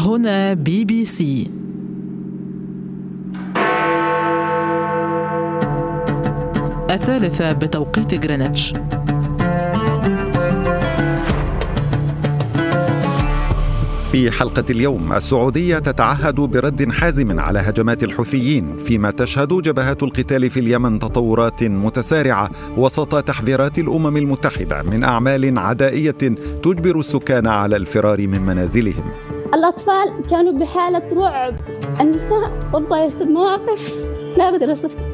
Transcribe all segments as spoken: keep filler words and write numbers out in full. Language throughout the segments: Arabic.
هنا بي بي سي. الثالثة بتوقيت غرينتش. في حلقة اليوم، السعودية تتعهد برد حازم على هجمات الحوثيين، فيما تشهد جبهات القتال في اليمن تطورات متسارعة وسط تحذيرات الأمم المتحدة من أعمال عدائية تجبر السكان على الفرار من منازلهم. الأطفال كانوا بحالة رعب، النساء والله يصير مواقف لا بدر أوصفها.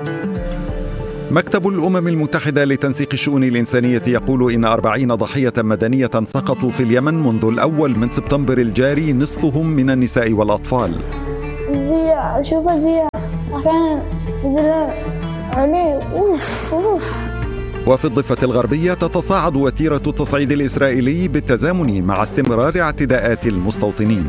مكتب الأمم المتحدة لتنسيق الشؤون الإنسانية يقول إن أربعين ضحية مدنية سقطوا في اليمن منذ الأول من سبتمبر الجاري، نصفهم من النساء والأطفال. جيع شوف جيع كان زلال عليه أوف أوف. وفي الضفة الغربية تتصاعد وتيرة التصعيد الإسرائيلي بالتزامن مع استمرار اعتداءات المستوطنين.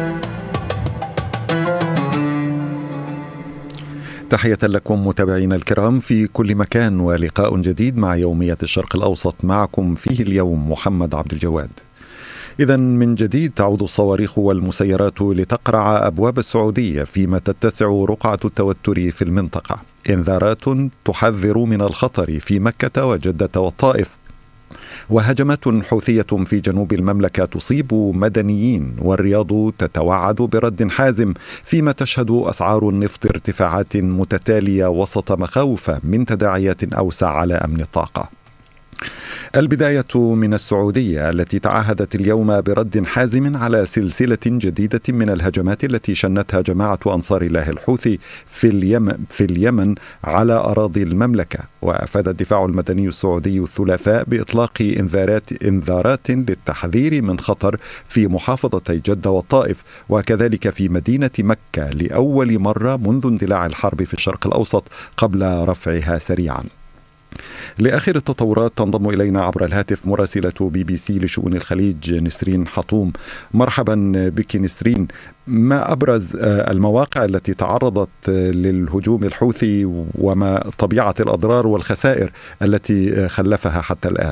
تحية لكم متابعينا الكرام في كل مكان، ولقاء جديد مع يومية الشرق الأوسط، معكم فيه اليوم محمد عبد الجواد. إذن من جديد تعود الصواريخ والمسيرات لتقرع أبواب السعودية، فيما تتسع رقعة التوتر في المنطقة. إنذارات تحذر من الخطر في مكة وجدة والطائف، وهجمات حوثية في جنوب المملكة تصيب مدنيين، والرياض تتوعد برد حازم، فيما تشهد أسعار النفط ارتفاعات متتالية وسط مخاوف من تداعيات أوسع على أمن الطاقة. البداية من السعودية التي تعهدت اليوم برد حازم على سلسلة جديدة من الهجمات التي شنتها جماعة أنصار الله الحوثي في اليمن, في اليمن على أراضي المملكة. وأفاد الدفاع المدني السعودي الثلاثاء بإطلاق إنذارات, إنذارات للتحذير من خطر في محافظتي جدة والطائف، وكذلك في مدينة مكة لأول مرة منذ اندلاع الحرب في الشرق الأوسط قبل رفعها سريعا. لآخر التطورات تنضم إلينا عبر الهاتف مراسلة بي بي سي لشؤون الخليج نسرين حطوم. مرحبا بك نسرين. ما أبرز المواقع التي تعرضت للهجوم الحوثي، وما طبيعة الأضرار والخسائر التي خلفها حتى الآن؟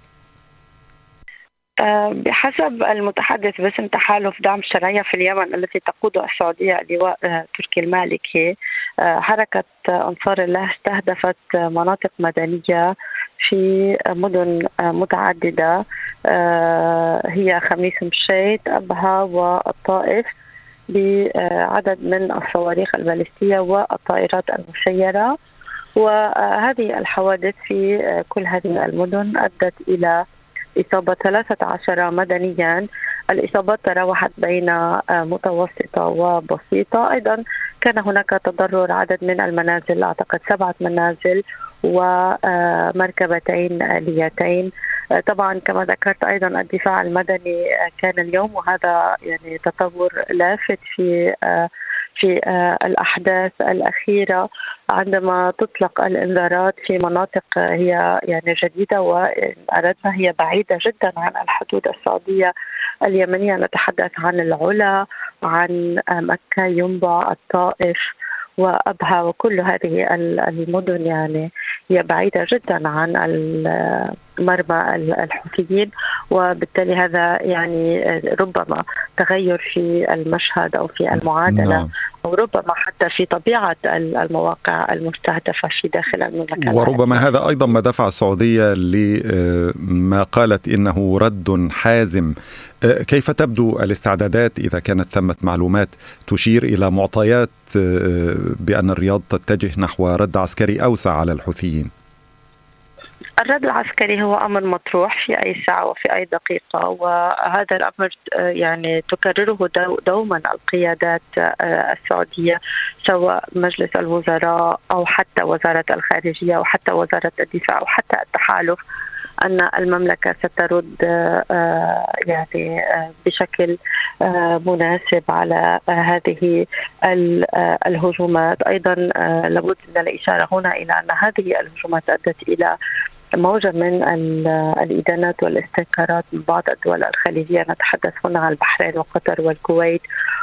بحسب المتحدث باسم تحالف دعم الشرعية في اليمن التي تقودها السعودية اللواء تركي المالكي، حركة أنصار الله استهدفت مناطق مدنية في مدن متعددة هي خميس مشيط، أبها والطائف، بعدد من الصواريخ البالستية والطائرات المسيرة. وهذه الحوادث في كل هذه المدن أدت إلى إصابة ثلاثة عشر مدنيا. الإصابات تراوحت بين متوسطة وبسيطة. أيضا كان هناك تضرر عدد من المنازل، أعتقد سبعة منازل ومركبتين آليتين. طبعا كما ذكرت أيضا الدفاع المدني كان اليوم، وهذا يعني تطور لافت في في الأحداث الأخيرة عندما تطلق الإنذارات في مناطق هي يعني جديدة وأردنا هي بعيدة جدا عن الحدود السعودية اليمنية. نتحدث عن العلا، عن مكة، ينبع، الطائف وأبها، وكل هذه المدن يعني هي بعيدة جدا عن مرمى الحوثيين، وبالتالي هذا يعني ربما تغير في المشهد أو في المعادلة. نعم. أو ربما حتى في طبيعة المواقع المستهدفة في داخل المملكة. وربما هذا أيضا ما دفع السعودية لما قالت إنه رد حازم. كيف تبدو الاستعدادات إذا كانت ثمة معلومات تشير إلى معطيات بأن الرياض تتجه نحو رد عسكري أوسع على الحوثيين؟ الرد العسكري هو أمر مطروح في أي ساعة وفي أي دقيقة، وهذا الأمر يعني تكرره دوما القيادات السعودية، سواء مجلس الوزراء أو حتى وزارة الخارجية أو حتى وزارة الدفاع أو حتى التحالف، أن المملكة سترد يعني بشكل مناسب على هذه الهجومات. أيضا لابد من الإشارة هنا إلى أن هذه الهجومات أدت إلى موجة من الإدانات والاستنكارات من بعض الدول الخليجية. نتحدث هنا عن البحرين وقطر والكويت،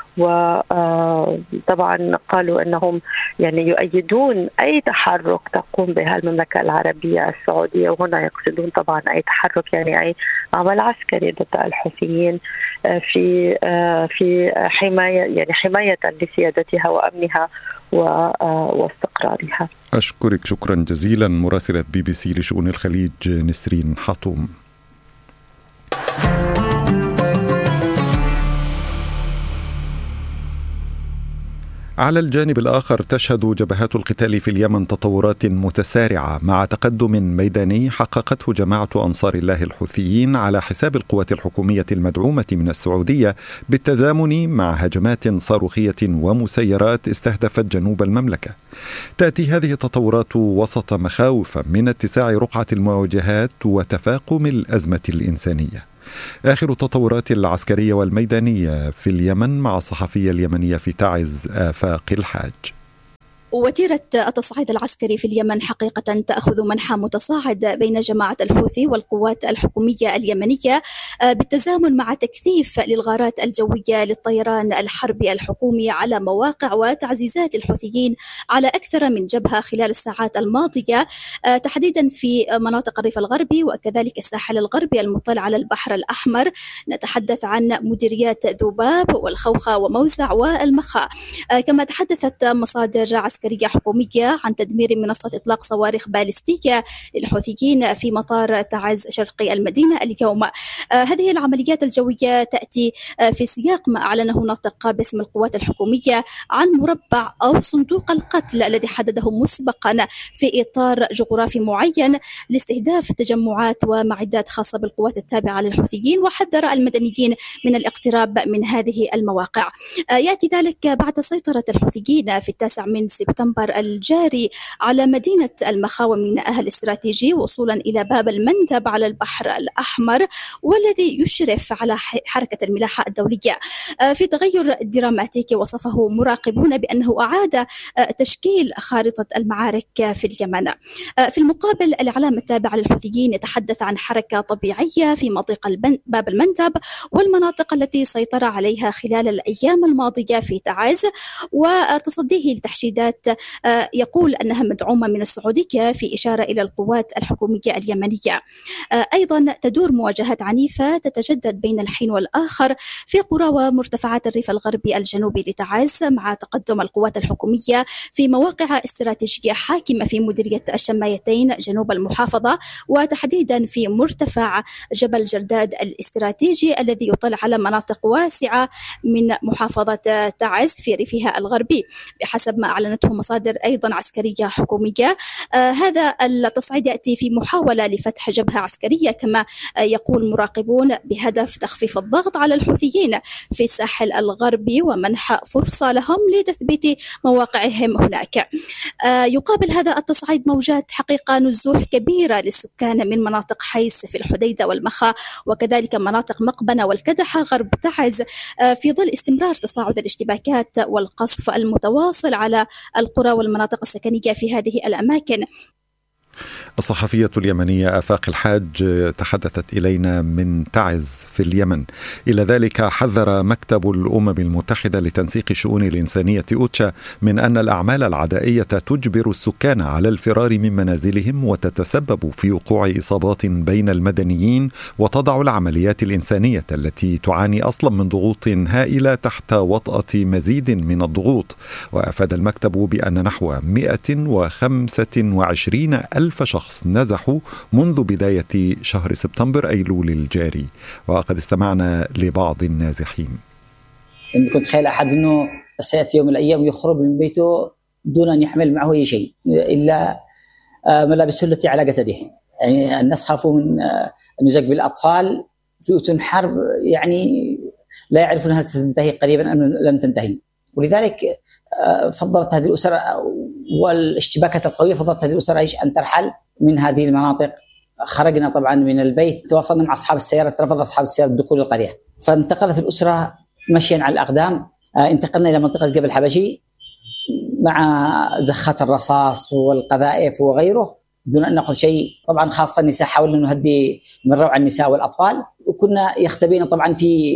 وطبعا قالوا أنهم يعني يؤيدون أي تحرك تقوم به المملكة العربية السعودية، وهنا يقصدون طبعا أي تحرك يعني أي عمل عسكري ضد الحوثيين. في في حماية يعني حماية لسيادتها وأمنها واستقرارها. أشكرك شكرا جزيلا مراسلة بي بي سي لشؤون الخليج نسرين حطوم. على الجانب الآخر تشهد جبهات القتال في اليمن تطورات متسارعة مع تقدم ميداني حققته جماعة أنصار الله الحوثيين على حساب القوات الحكومية المدعومة من السعودية بالتزامن مع هجمات صاروخية ومسيرات استهدفت جنوب المملكة. تأتي هذه التطورات وسط مخاوف من اتساع رقعة المواجهات وتفاقم الأزمة الإنسانية. آخر التطورات العسكرية والميدانية في اليمن مع الصحفية اليمنية في تعز آفاق الحاج. وتيرة التصعيد العسكري في اليمن حقيقة تأخذ منحى متصاعد بين جماعة الحوثي والقوات الحكومية اليمنية بالتزامن مع تكثيف للغارات الجوية للطيران الحربي الحكومي على مواقع وتعزيزات الحوثيين على أكثر من جبهة خلال الساعات الماضية، تحديدا في مناطق الريف الغربي وكذلك الساحل الغربي المطل على البحر الأحمر. نتحدث عن مديريات ذوباب والخوخة وموزع والمخا. كما تحدثت مصادر عسكرية حكومية عن تدمير منصة إطلاق صواريخ باليستية للحوثيين في مطار تعز شرقي المدينة اليوم. آه هذه العمليات الجوية تأتي آه في سياق ما أعلنه ناطق باسم القوات الحكومية عن مربع أو صندوق القتل الذي حدده مسبقا في إطار جغرافي معين لاستهداف تجمعات ومعدات خاصة بالقوات التابعة للحوثيين، وحذر المدنيين من الاقتراب من هذه المواقع. آه يأتي ذلك بعد سيطرة الحوثيين في التاسع من سبتمبر الجاري على مدينة المخا ومينائها الاستراتيجي وصولا إلى باب المندب على البحر الأحمر والذي يشرف على حركة الملاحة الدولية. في تغير دراماتيكي وصفه مراقبون بأنه أعاد تشكيل خارطة المعارك في اليمن. في المقابل الإعلام التابع للحوثيين يتحدث عن حركة طبيعية في مضيق باب المندب والمناطق التي سيطر عليها خلال الأيام الماضية في تعز، وتصديه لتحشيدات يقول أنها مدعومة من السعودية في إشارة إلى القوات الحكومية اليمنية. أيضا تدور مواجهات عنيفة تتجدد بين الحين والآخر في قرى ومرتفعات الريف الغربي الجنوبي لتعز مع تقدم القوات الحكومية في مواقع استراتيجية حاكمة في مديرية الشمايتين جنوب المحافظة، وتحديدا في مرتفع جبل جرداد الاستراتيجي الذي يطل على مناطق واسعة من محافظة تعز في ريفها الغربي بحسب ما أعلنته مصادر أيضا عسكرية حكومية. آه هذا التصعيد يأتي في محاولة لفتح جبهة عسكرية كما آه يقول مراقبون بهدف تخفيف الضغط على الحوثيين في الساحل الغربي ومنح فرصة لهم لتثبيت مواقعهم هناك. آه يقابل هذا التصعيد موجات حقيقة نزوح كبيرة للسكان من مناطق حيس في الحديدة والمخا وكذلك مناطق مقبنة والكدحة غرب تعز آه في ظل استمرار تصاعد الاشتباكات والقصف المتواصل على القرى والمناطق السكنية في هذه الأماكن. الصحفية اليمنية آفاق الحاج تحدثت إلينا من تعز في اليمن. إلى ذلك حذر مكتب الأمم المتحدة لتنسيق شؤون الإنسانية أوتشا من أن الأعمال العدائية تجبر السكان على الفرار من منازلهم وتتسبب في وقوع إصابات بين المدنيين وتضع العمليات الإنسانية التي تعاني أصلا من ضغوط هائلة تحت وطأة مزيد من الضغوط. وأفاد المكتب بأن نحو مئة وخمسة وعشرين ألف شخص نزحوا منذ بداية شهر سبتمبر أيلول الجاري، وقد استمعنا لبعض النازحين. إن كنت تخيل أحد أنه سيأتي يوم من الأيام يخرج من بيته دون أن يحمل معه أي شيء إلا ملابسه التي على جسده. يعني الناس خافوا من أن يزق بالأطفال في أتون حرب، يعني لا يعرفون هل ستنتهي قريبا أم لم تنتهي. ولذلك فضلت هذه الأسر والاشتباكات القوية فضلت هذه الأسر إيش أن ترحل من هذه المناطق. خرجنا طبعا من البيت، تواصلنا مع أصحاب السيارة، رفض أصحاب السيارة الدخول القرية، فانتقلت الأسرة مشيا على الأقدام. انتقلنا إلى منطقة جبل حبشي مع زخات الرصاص والقذائف وغيره دون أن نأخذ شيء. طبعا خاصة النساء حاولنا نهدي من روع النساء والأطفال، وكنا يختبئين طبعا في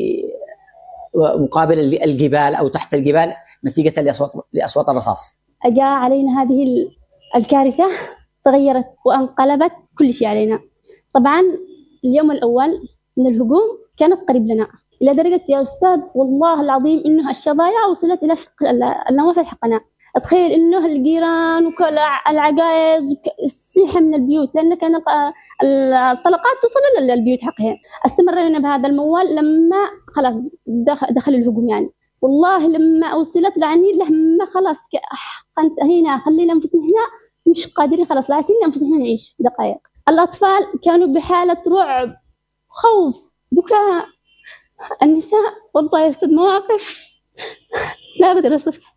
مقابل الجبال أو تحت الجبال نتيجة لأصوات لأصوات الرصاص. أجاء علينا هذه الكارثة، تغيرت وانقلبت كل شيء علينا. طبعا اليوم الأول من الهجوم كانت قريب لنا، إلى درجة يا أستاذ والله العظيم إنه الشظايا وصلت إلى شق النوافذ حقنا. أتخيل إنه الجيران وكل العجائز الصيحة من البيوت، لأن كان الطلقات توصل للبيوت حقهم. استمرنا بهذا الموال لما خلاص دخل الهجوم يعني. والله لما وصلت لعني لما خلاص هنا خلينا أنفسنا هنا مش قادرين خلاص لا سينا أنفسنا نعيش دقائق. الأطفال كانوا بحالة رعب، خوف، بكاء. النساء والله يا أستاذ مواقف لا أقدر أوصفها.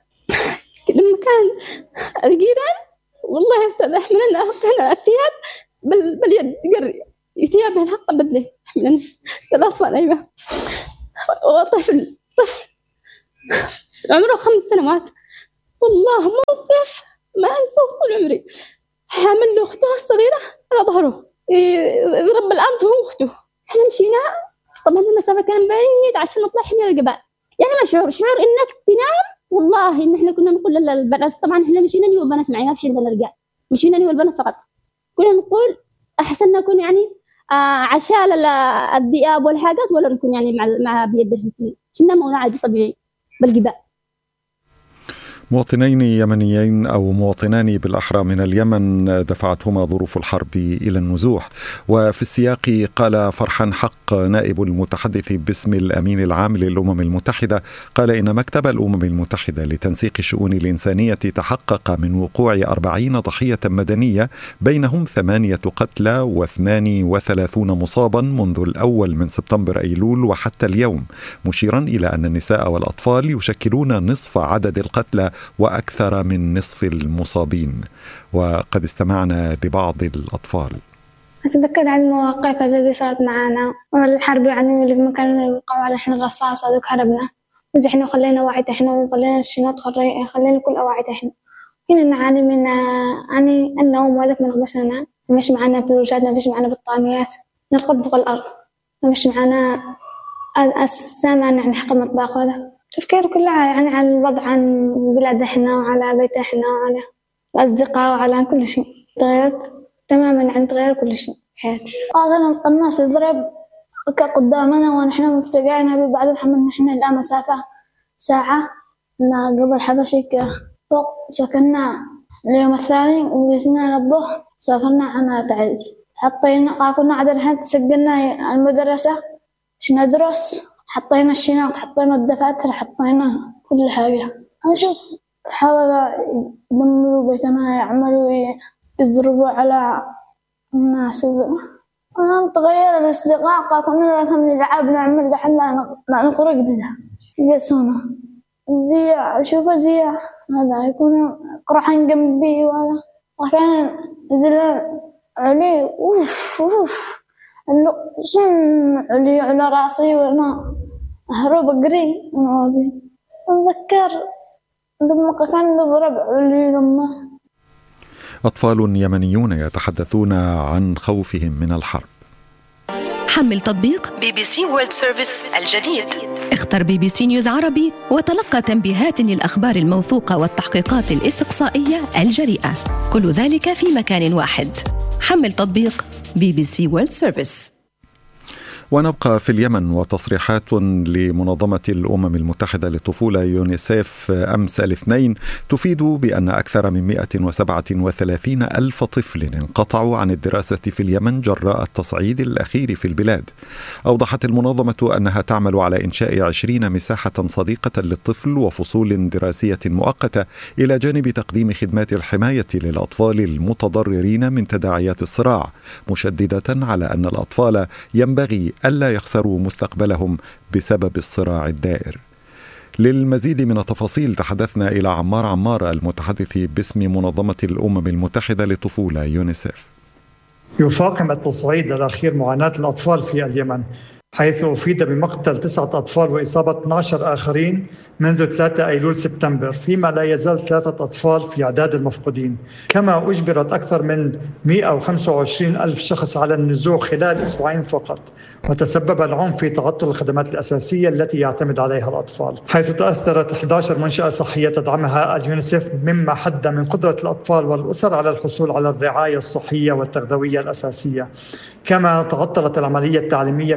لما كان الجيران والله يا أستاذ أحملنا أغسلنا الثياب بال باليد قري ثيابها الحق بدله من الأطفال. أيوة وطفل طفل عمره خمس سنوات والله موقف ما أنساه طول عمري. حامل له أخته الصغيرة على ظهره يضرب الأرض هو أخته. إحنا مشينا طبعا المسافة كان بعيد عشان نطلع حمير الجبال. يعني ما شعور شعور إنك تنام. والله إن إحنا كنا نقول للبنات طبعا إحنا مشينا نيو بنات معي ما فيش عندنا رجال، مشينا نيو البنات فقط. كنا نقول أحسن نكون يعني آه عشان الذئاب والحاجات ولا نكون يعني مع مع بيد الفتيل. كنا مونا عادي طبيعي بالجبال. مواطنين يمنيين أو مواطنان بالأحرى من اليمن دفعتهما ظروف الحرب إلى النزوح. وفي السياق قال فرحان حق نائب المتحدث باسم الأمين العام للأمم المتحدة قال إن مكتب الأمم المتحدة لتنسيق الشؤون الإنسانية تحقق من وقوع أربعين ضحية مدنية بينهم ثمانية قتلى واثنان وثلاثون مصابا منذ الأول من سبتمبر أيلول وحتى اليوم، مشيرا إلى أن النساء والأطفال يشكلون نصف عدد القتلى وأكثر من نصف المصابين. وقد استمعنا لبعض الأطفال. أتذكر عن المواقف التي صارت معنا والحرب يعني لما كانوا يوقعوا على إحنا الرصاص وذوك هربنا وزحنا وخلينا واعي إحنا وخلينا الشنط خلينا خلينا كل واعي إحنا. هنا نعاني من يعني النوم وذاك ما نقدرش ننام، مش معنا فلوسات، ما فيش معنا بطانيات، نرقد فوق الأرض، ما فيش معنا السامان يعني حق المطبخ. وهذا تفكير كلها يعني على الوضع عن بلاد إحنا وعلى بيت إحنا وعلى الأصدقاء وعلى كل شيء. تغيرت تماماً عن تغير كل شيء حياتي. أغنى القناص يضرب قدامنا ونحن مفتقعين بعد الحمل. نحن إلى مسافة ساعة قبل حبشك فوق سكننا اليوم الثاني وجلسنا للظهر سافرنا عنا تعز. حطينا كنا عدد الحين تسجلنا المدرسة عشان ندرس، حطينا الشنط، حطينا الدفاتر، حطينا كل حاجة. أنا شوف حاولوا يدمروا بيتنا، يعملوا يضربوا على الناس. أنا تغير الأصدقاء كنا نفهم نلعب نعمل لحنا نخرج لها يقسونا زي أشوف زي هذا يكون قرحان جنبي وهذا وكان زي علي أوف أوف اللو شن علي على رأسي وأنا هرب أجري أنا أبي أتذكر لما كان يضرب علي. لما أطفال يمنيون يتحدثون عن خوفهم من الحرب. حمل تطبيق بي بي سي وورلد سيرفيس الجديد، اختر بي بي سي نيوز عربي وتلقى تنبيهات للأخبار الموثوقة والتحقيقات الاستقصائية الجريئة، كل ذلك في مكان واحد. حمل تطبيق بي بي سي وورلد سيرفيس. ونبقى في اليمن، وتصريحات لمنظمة الأمم المتحدة للطفولة يونيسيف أمس الاثنين تفيد بأن أكثر من مئة وسبعة وثلاثين ألف طفل انقطعوا عن الدراسة في اليمن جراء التصعيد الأخير في البلاد. أوضحت المنظمة أنها تعمل على إنشاء عشرين مساحة صديقة للطفل وفصول دراسية مؤقتة، إلى جانب تقديم خدمات الحماية للأطفال المتضررين من تداعيات الصراع، مشددة على أن الأطفال ينبغي ألا يخسروا مستقبلهم بسبب الصراع الدائر. للمزيد من التفاصيل تحدثنا إلى عمار عمار المتحدث باسم منظمة الأمم المتحدة للطفولة يونيسيف. يفاقم التصعيد الأخير معاناة الأطفال في اليمن، حيث أفيد بمقتل تسعة أطفال وإصابة اثني عشر آخرين منذ ثلاثة أيلول سبتمبر، فيما لا يزال ثلاثة أطفال في أعداد المفقودين. كما أجبرت أكثر من مئة وخمسة وعشرين ألف شخص على النزوح خلال أسبوعين فقط، وتسبب العنف في تعطل الخدمات الأساسية التي يعتمد عليها الأطفال، حيث تأثرت إحدى عشرة منشأة صحية تدعمها اليونيسيف، مما حد من قدرة الأطفال والأسر على الحصول على الرعاية الصحية والتغذوية الأساسية. كما تعطلت العملية التعليمية في مئتين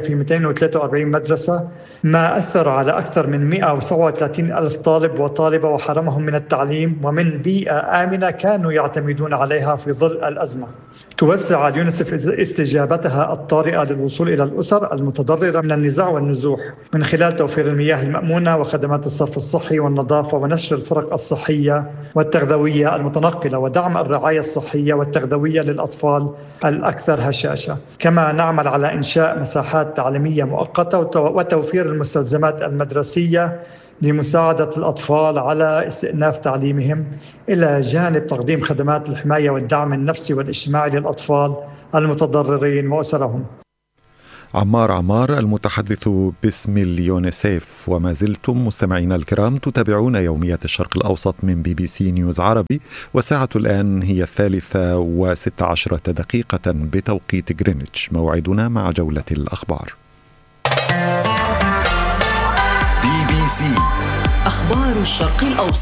اثنين وثلاثين وأربعين مدرسة، ما أثر على أكثر من مئة وسبعة وثلاثين ألف طالب وطالبة وحرمهم من التعليم ومن بيئة آمنة كانوا يعتمدون عليها في ظل الأزمة. توسع اليونيسف استجابتها الطارئة للوصول إلى الأسر المتضررة من النزاع والنزوح من خلال توفير المياه المأمونة وخدمات الصرف الصحي والنظافة ونشر الفرق الصحية والتغذوية المتنقلة ودعم الرعاية الصحية والتغذوية للأطفال الأكثر هشاشة. كما نعمل على إنشاء مساحات تعليمية مؤقتة وتوفير المستلزمات المدرسية لمساعدة الأطفال على استئناف تعليمهم، إلى جانب تقديم خدمات الحماية والدعم النفسي والاجتماعي للأطفال المتضررين وأسرهم. عمار عمار المتحدث باسم اليونيسيف. وما زلتم مستمعينا الكرام تتابعون يوميات الشرق الأوسط من بي بي سي نيوز عربي، والساعة الآن هي الثالثة وست عشرة دقيقة بتوقيت غرينتش. موعدنا مع جولة الأخبار. بي بي سي أخبار الشرق الأوسط.